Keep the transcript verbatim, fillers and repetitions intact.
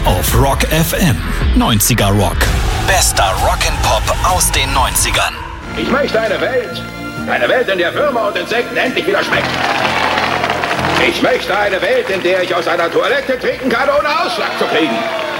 auf Rock F M. neunziger Rock. Bester Rock'n'Pop aus den neunzigern. Ich möchte eine Welt, eine Welt, in der Würmer und Insekten endlich wieder schmecken. Ich möchte eine Welt, in der ich aus einer Toilette trinken kann, ohne Ausschlag zu kriegen.